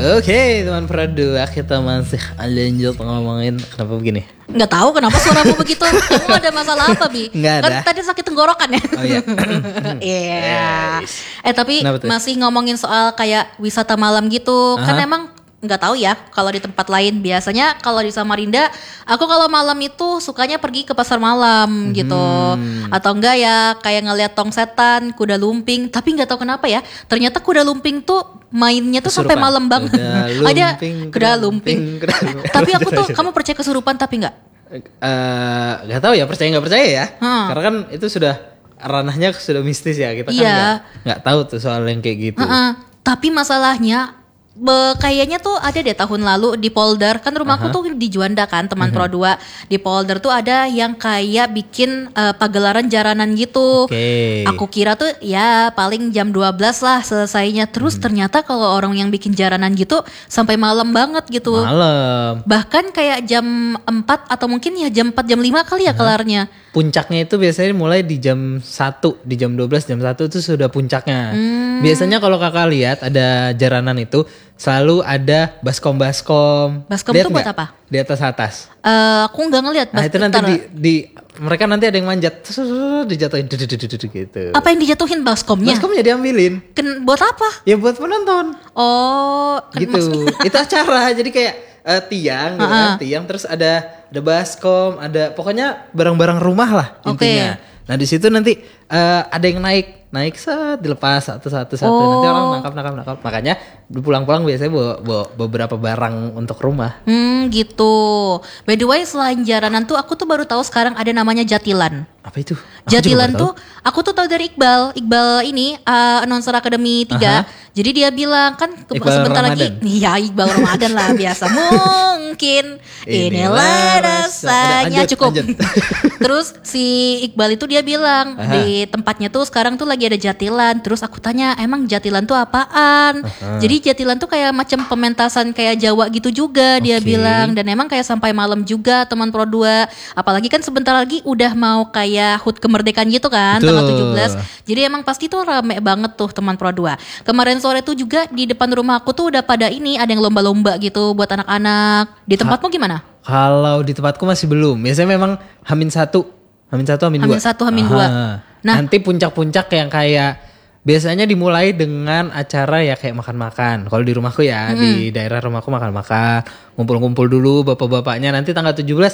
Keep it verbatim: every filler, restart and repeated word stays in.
Oke teman Produa, kita masih lanjut ngomongin kenapa begini? Nggak tahu kenapa suaramu begitu. Kamu ada masalah apa, Bi? Nggak ada. Kan tadi sakit tenggorokan ya. Oh iya. Iya. Eh tapi Kenapa tuh? masih ngomongin soal kayak wisata malam gitu. Kan Aha. emang nggak tahu ya kalau di tempat lain. Biasanya kalau di Samarinda, aku kalau malam itu sukanya pergi ke pasar malam gitu. Hmm. Atau enggak ya kayak ngeliat tong setan, kuda lumping. Tapi nggak tahu kenapa ya. Ternyata kuda lumping tuh mainnya tuh sampai Kesurupan. malam banget. Kuda Ada lumping, kuda kuda lumping. lumping, kuda lumping. Tapi aku tuh, kamu percaya kesurupan tapi nggak? Eh, nggak tahu ya, percaya nggak percaya ya? Hmm. Karena kan itu sudah ranahnya sudah mistis ya, kita kan Iya. nggak nggak tahu tuh soal yang kayak gitu. Heeh. Tapi masalahnya be- kayaknya tuh ada deh tahun lalu di Polder, kan rumahku Aha. tuh di Juanda kan, teman Pro dua. Di Polder tuh ada yang kayak bikin eh, pagelaran jaranan gitu. Oke. Aku kira tuh ya paling jam dua belas lah selesainya. Terus ternyata kalau orang yang bikin jaranan gitu sampai malam banget gitu. Malam. Bahkan kayak jam empat atau mungkin ya jam empat jam lima kali ya kelarnya. Puncaknya itu biasanya mulai di jam satu, di jam dua belas, jam satu itu sudah puncaknya. Hmm. Biasanya kalau kakak lihat ada jaranan itu selalu ada baskom-baskom. Baskom Lihat tuh buat nggak? apa? Di atas atas. Eh, aku nggak ngeliat. Nah Bas- itu nanti bentar. di, di mereka nanti ada yang manjat, terus dijatuhin gitu. Apa yang dijatuhin baskomnya? Baskomnya diambilin. Ken- buat apa? Ya buat penonton. Oh, kan Gitu. maksudnya- Itu acara. Jadi kayak eh, tiang, gitu kan, tiang terus ada ada baskom, ada pokoknya barang-barang rumah lah Oke. intinya. Nah di situ nanti eh, ada yang naik, naik set dilepas satu-satu satu. Oh. Nanti orang nangkap nangkap nangkap. Makanya di pulang-pulang biasanya bawa, bawa beberapa barang untuk rumah. Hmm, gitu. By the way, selain jaranan tuh aku tuh baru tahu sekarang ada namanya jatilan. Apa itu? Aku Jatilan juga baru tuh aku tuh tahu dari Iqbal. Iqbal ini uh, announcer Akademi tiga. Jadi dia bilang kan ke- Iqbal sebentar Ramadan. lagi. Iya, Iqbal Ramadan lah biasa. Mungkin inilah rasanya Lanjut, cukup. lanjut. Terus si Iqbal itu dia bilang Aha. di tempatnya tuh sekarang tuh lagi ada jatilan. Terus aku tanya, emang jatilan tuh apaan? Jadi jatilan tuh kayak macam pementasan kayak Jawa gitu juga dia Oke. bilang. Dan emang kayak sampai malam juga teman Pro dua. Apalagi kan sebentar lagi udah mau kayak H U T kemerdekaan gitu kan, Betul. tanggal tujuh belas. Jadi emang pasti tuh rame banget tuh teman Pro dua. Kemarin sore tuh juga di depan rumah aku tuh udah pada ini ada yang lomba-lomba gitu buat anak-anak. Di tempatmu gimana? Kalau di tempatku masih belum. Biasanya memang Hamin satu, Hamin satu, Hamin dua. Hamin satu, Hamin dua. Aha. Nah. Nanti puncak-puncak yang kayak biasanya dimulai dengan acara ya kayak makan-makan. Kalau di rumahku ya, di daerah rumahku makan-makan, ngumpul-ngumpul dulu bapak-bapaknya. Nanti tanggal tujuh belas